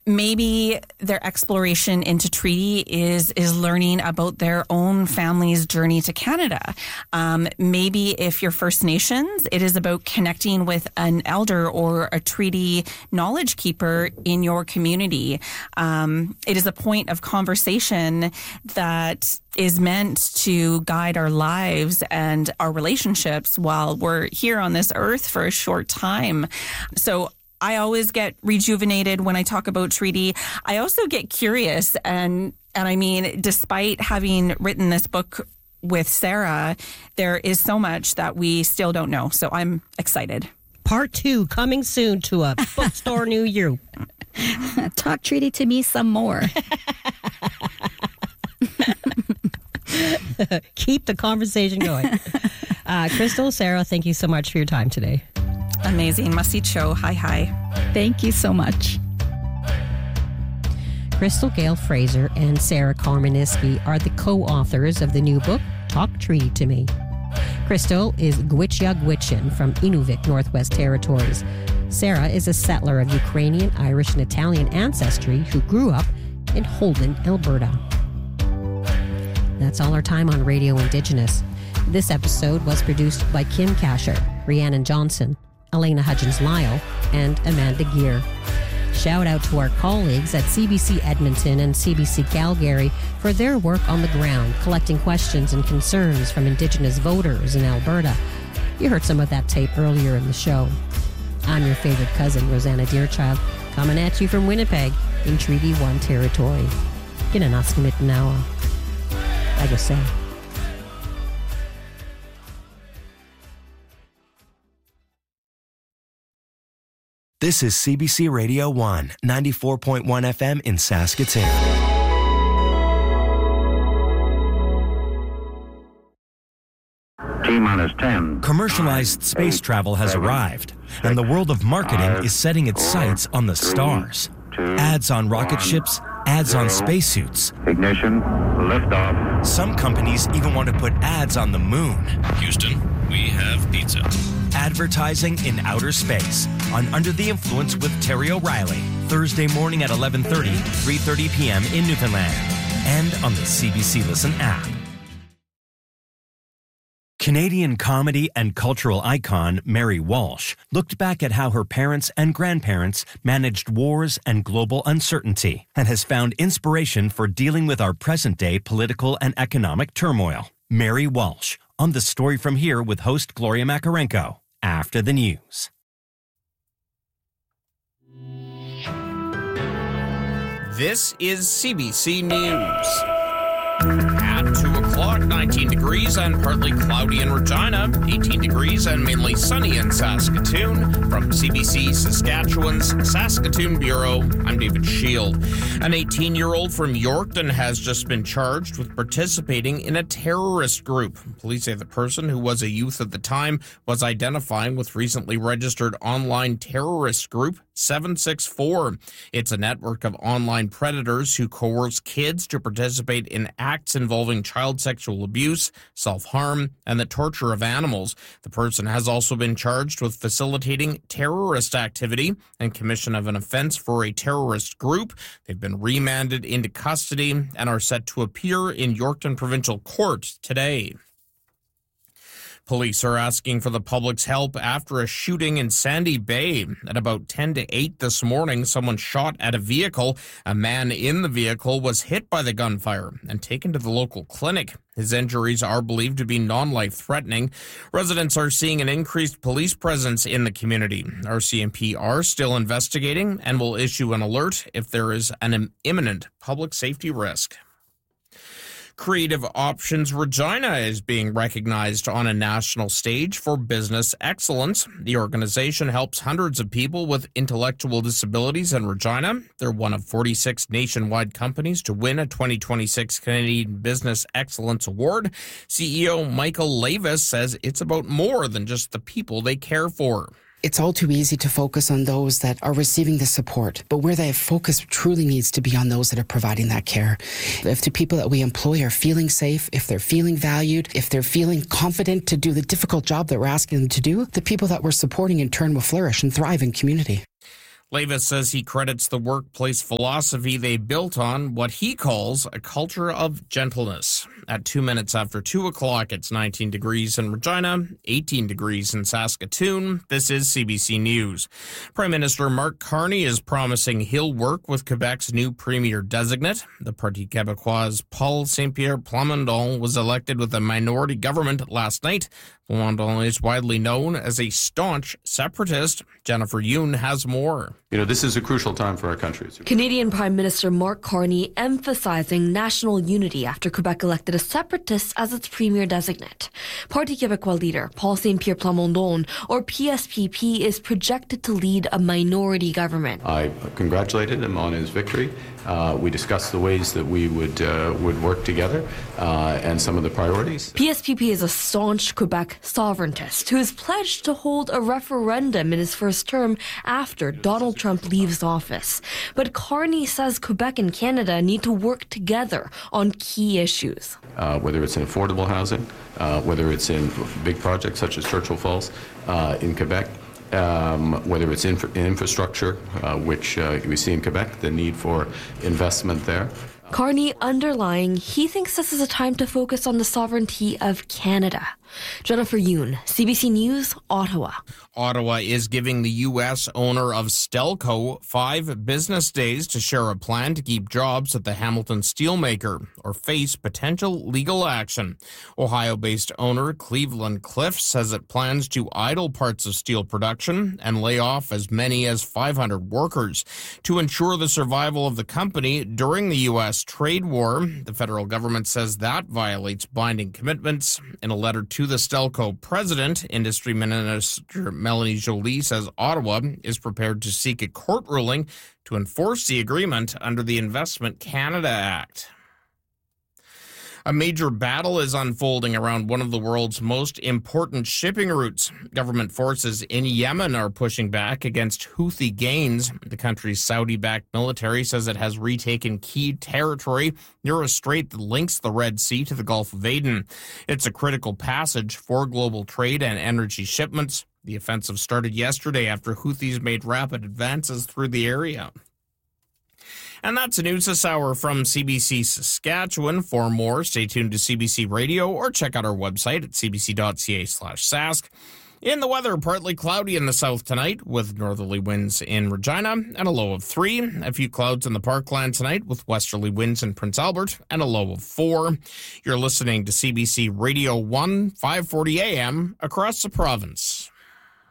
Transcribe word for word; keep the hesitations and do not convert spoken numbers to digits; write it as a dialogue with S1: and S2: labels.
S1: maybe their exploration into treaty is is learning about their own family's journey to Canada. Um, maybe if you're First Nations, it is about connecting with an elder or a treaty knowledge keeper in your community. Um, it is a point of conversation that is meant to guide our lives and our relationships while we're here on this earth for a short time. So I always get rejuvenated when I talk about treaty. I also get curious, and and I mean, despite having written this book with Sarah, there is so much that we still don't know. So I'm excited.
S2: Part two coming soon to a bookstore near you.
S3: Talk treaty to me some more.
S2: Keep the conversation going. Uh, Crystal, Sarah, thank you so much for your time today.
S1: Amazing. Must-see show. Hi, hi.
S3: Thank you so much.
S2: Crystal Gayle Fraser and Sarah Karmaniski are the co-authors of the new book, Talk Treaty to Me. Crystal is Gwich'ya Gwich'in from Inuvik, Northwest Territories. Sarah is a settler of Ukrainian, Irish, and Italian ancestry who grew up in Holden, Alberta. That's all our time on Radio Indigenous. This episode was produced by Kim Kasher, Rhiannon Johnson, Elena Hudgens-Lyle, and Amanda Gear. Shout out to our colleagues at C B C Edmonton and C B C Calgary for their work on the ground, collecting questions and concerns from Indigenous voters in Alberta. You heard some of that tape earlier in the show. I'm your favorite cousin, Rosanna Deerchild, coming at you from Winnipeg in Treaty one territory. Ginanaskimit Nawa. Like I say.
S4: This is C B C Radio one, ninety-four point one F M in Saskatoon.
S5: T-minus ten.
S4: Commercialized
S5: nine,
S4: space
S5: eight,
S4: travel has
S5: seven,
S4: arrived,
S5: six,
S4: and the world of marketing
S5: five,
S4: is setting its
S5: four,
S4: sights on the
S5: three,
S4: stars.
S5: two,
S4: Ads on rocket
S5: one,
S4: ships, ads on
S5: zero.
S4: spacesuits.
S5: Ignition, liftoff.
S4: Some companies even want to put ads on the moon. Houston, we have pizza. Advertising in outer space on Under the Influence with Terry O'Reilly. Thursday morning at eleven thirty, three thirty p.m. in Newfoundland. And on the C B C Listen app. Canadian comedy and cultural icon Mary Walsh looked back at how her parents and grandparents managed wars and global uncertainty and has found inspiration for dealing with our present-day political and economic turmoil. Mary Walsh, on The Story From Here with host Gloria Makarenko, after the news.
S6: This is C B C News. At two o'clock, nineteen degrees and partly cloudy in Regina, eighteen degrees and mainly sunny in Saskatoon. From C B C Saskatchewan's Saskatoon Bureau, I'm David Shield. An eighteen-year-old from Yorkton has just been charged with participating in a terrorist group. Police say the person, who was a youth at the time, was identifying with recently registered online terrorist group seven six four. It's a network of online predators who coerce kids to participate in acts involving child sexual abuse, self-harm, and the torture of animals. The person has also been charged with facilitating terrorist activity and commission of an offense for a terrorist group. They've been remanded into custody and are set to appear in Yorkton Provincial Court today. Police are asking for the public's help after a shooting in Sandy Bay. At about ten to eight this morning, someone shot at a vehicle. A man in the vehicle was hit by the gunfire and taken to the local clinic. His injuries are believed to be non-life-threatening. Residents are seeing an increased police presence in the community. R C M P are still investigating and will issue an alert if there is an imminent public safety risk. Creative Options Regina is being recognized on a national stage for business excellence. The organization helps hundreds of people with intellectual disabilities in Regina. They're one of forty-six nationwide companies to win a twenty twenty-six Canadian Business Excellence Award. C E O Michael Lavis says it's about more than just the people they care for.
S7: It's all too easy to focus on those that are receiving the support, but where the focus truly needs to be on those that are providing that care. If the people that we employ are feeling safe, if they're feeling valued, if they're feeling confident to do the difficult job that we're asking them to do, the people that we're supporting in turn will flourish and thrive in community.
S6: Levis says he credits the workplace philosophy they built on what he calls a culture of gentleness. At two minutes after two o'clock, it's nineteen degrees in Regina, eighteen degrees in Saskatoon. This is C B C News. Prime Minister Mark Carney is promising he'll work with Quebec's new premier designate. The Parti Québécois' Paul Saint-Pierre Plamondon was elected with a minority government last night. Plamondon is widely known as a staunch separatist. Jennifer Yoon has more.
S8: You know, this is a crucial time for our country.
S9: Canadian Prime Minister Mark Carney emphasizing national unity after Quebec elected a separatist as its premier designate. Parti Québécois leader Paul Saint-Pierre Plamondon, or P S P P, is projected to lead a minority government.
S8: I congratulated him on his victory. Uh, we discussed the ways that we would uh, would work together uh, and some of the priorities.
S9: P S P P is a staunch Quebec sovereigntist who has pledged to hold a referendum in his first term after Donald Trump leaves office. But Carney says Quebec and Canada need to work together on key issues.
S8: Uh, whether it's in affordable housing, uh, whether it's in big projects such as Churchill Falls uh, in Quebec, Um, whether it's infra- infrastructure, uh, which uh, we see in Quebec, the need for investment there.
S9: Carney underlying, he thinks this is a time to focus on the sovereignty of Canada. Jennifer Yoon, C B C News, Ottawa.
S6: Ottawa is giving the U S owner of Stelco five business days to share a plan to keep jobs at the Hamilton steelmaker or face potential legal action. Ohio-based owner Cleveland Cliffs says it plans to idle parts of steel production and lay off as many as five hundred workers to ensure the survival of the company during the U S trade war. The federal government says that violates binding commitments. In a letter to the Stelco president, Industry Minister Melanie Joly says Ottawa is prepared to seek a court ruling to enforce the agreement under the Investment Canada Act. A major battle is unfolding around one of the world's most important shipping routes. Government forces in Yemen are pushing back against Houthi gains. The country's Saudi-backed military says it has retaken key territory near a strait that links the Red Sea to the Gulf of Aden. It's a critical passage for global trade and energy shipments. The offensive started yesterday after Houthis made rapid advances through the area. And that's the news this hour from C B C Saskatchewan. For more, stay tuned to C B C Radio or check out our website at cbc.ca slash sask. In the weather, partly cloudy in the south tonight with northerly winds in Regina and a low of three. A few clouds in the Parkland tonight with westerly winds in Prince Albert and a low of four. You're listening to C B C Radio one, five forty a.m. across the province.